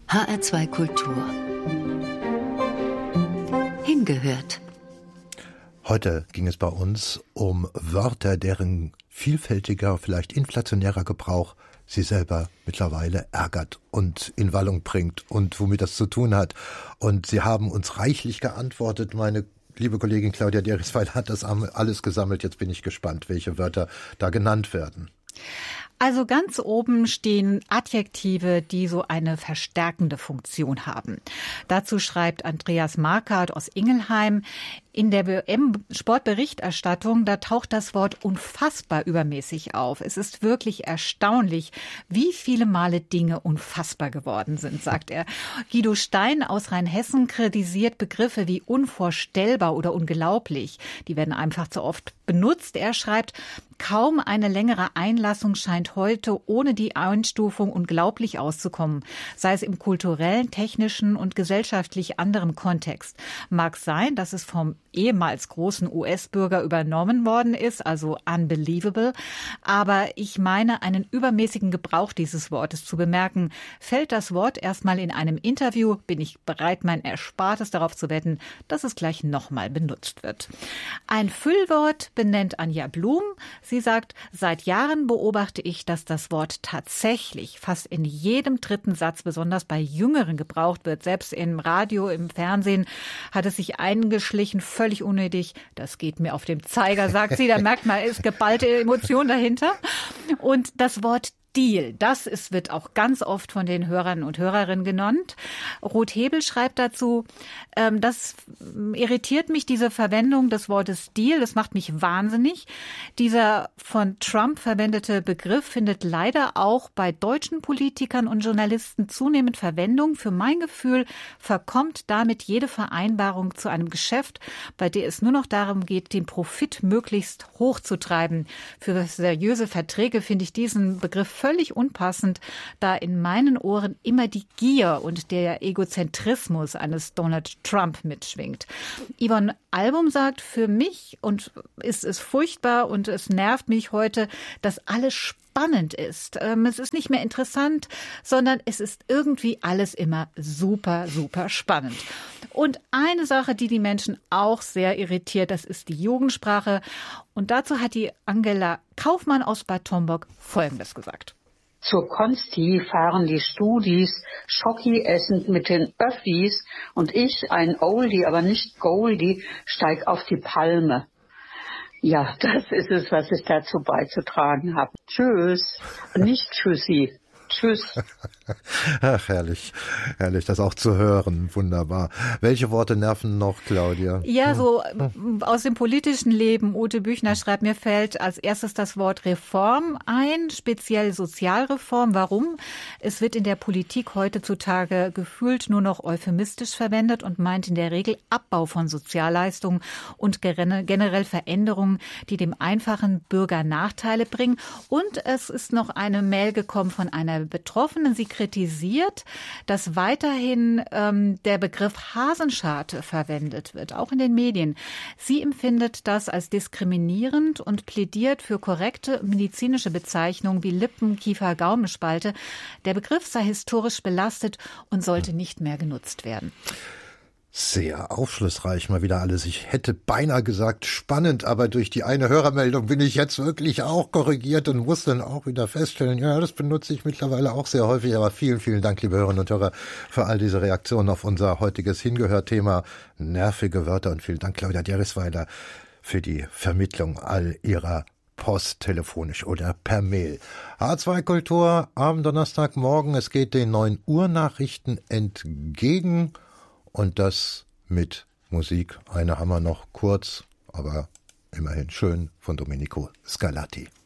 HR2 Kultur. Hingehört. Heute ging es bei uns um Wörter, deren vielfältiger, vielleicht inflationärer Gebrauch sie selber mittlerweile ärgert und in Wallung bringt und womit das zu tun hat. Und Sie haben uns reichlich geantwortet. Meine liebe Kollegin Claudia Derisweiler hat das alles gesammelt. Jetzt bin ich gespannt, welche Wörter da genannt werden. Also ganz oben stehen Adjektive, die so eine verstärkende Funktion haben. Dazu schreibt Andreas Markert aus Ingelheim: In der WM-Sportberichterstattung, da taucht das Wort unfassbar übermäßig auf. Es ist wirklich erstaunlich, wie viele Male Dinge unfassbar geworden sind, sagt er. Guido Stein aus Rheinhessen kritisiert Begriffe wie unvorstellbar oder unglaublich. Die werden einfach zu oft benutzt. Er schreibt: Kaum eine längere Einlassung scheint heute ohne die Einstufung unglaublich auszukommen, sei es im kulturellen, technischen und gesellschaftlich anderem Kontext. Mag sein, dass es vom ehemals großen US-Bürger übernommen worden ist, also unbelievable, aber ich meine, einen übermäßigen Gebrauch dieses Wortes zu bemerken. Fällt das Wort erstmal in einem Interview, bin ich bereit, mein Erspartes darauf zu wetten, dass es gleich nochmal benutzt wird. Ein Füllwort benennt Anja Blum. Sie sagt, seit Jahren beobachte ich, dass das Wort tatsächlich fast in jedem dritten Satz, besonders bei Jüngeren, gebraucht wird. Selbst im Radio, im Fernsehen hat es sich eingeschlichen, völlig unnötig. Das geht mir auf den Zeiger, sagt sie. Da merkt man, es ist geballte Emotion dahinter. Und das Wort Deal, wird auch ganz oft von den Hörern und Hörerinnen genannt. Ruth Hebel schreibt dazu, das irritiert mich, diese Verwendung des Wortes Deal, das macht mich wahnsinnig. Dieser von Trump verwendete Begriff findet leider auch bei deutschen Politikern und Journalisten zunehmend Verwendung. Für mein Gefühl verkommt damit jede Vereinbarung zu einem Geschäft, bei der es nur noch darum geht, den Profit möglichst hoch zu treiben. Für seriöse Verträge finde ich diesen Begriff völlig unpassend, da in meinen Ohren immer die Gier und der Egozentrismus eines Donald Trump mitschwingt. Yvonne Album sagt, für mich und ist es furchtbar und es nervt mich heute, dass alles spannend ist. Es ist nicht mehr interessant, sondern es ist irgendwie alles immer super, super spannend. Und eine Sache, die die Menschen auch sehr irritiert, das ist die Jugendsprache. Und dazu hat die Angela Kaufmann aus Bad Homburg Folgendes gesagt. Zur Konsti fahren die Studis Schocki essend mit den Öffis und ich, ein Oldie, aber nicht Goldie, steig auf die Palme. Ja, das ist es, was ich dazu beizutragen habe. Tschüss, nicht Tschüssi. Tschüss. Ach, herrlich, das auch zu hören. Wunderbar. Welche Worte nerven noch, Claudia? Ja, so aus dem politischen Leben. Ute Büchner schreibt, mir fällt als erstes das Wort Reform ein, speziell Sozialreform. Warum? Es wird in der Politik heutzutage gefühlt nur noch euphemistisch verwendet und meint in der Regel Abbau von Sozialleistungen und generell Veränderungen, die dem einfachen Bürger Nachteile bringen. Und es ist noch eine Mail gekommen von einer Betroffenen. Sie kritisiert, dass weiterhin der Begriff Hasenscharte verwendet wird, auch in den Medien. Sie empfindet das als diskriminierend und plädiert für korrekte medizinische Bezeichnungen wie Lippen-, Kiefer-, Gaumenspalte. Der Begriff sei historisch belastet und sollte nicht mehr genutzt werden. Sehr aufschlussreich mal wieder alles. Ich hätte beinahe gesagt spannend, aber durch die eine Hörermeldung bin ich jetzt wirklich auch korrigiert und muss dann auch wieder feststellen, ja, das benutze ich mittlerweile auch sehr häufig. Aber vielen, vielen Dank, liebe Hörerinnen und Hörer, für all diese Reaktionen auf unser heutiges Hingehört-Thema nervige Wörter. Und vielen Dank, Claudia Derisweiler, für die Vermittlung all ihrer Post, telefonisch oder per Mail. H2 Kultur am Donnerstagmorgen. Es geht den 9 Uhr Nachrichten entgegen. Und das mit Musik. Eine haben wir noch kurz, aber immerhin schön von Domenico Scarlatti.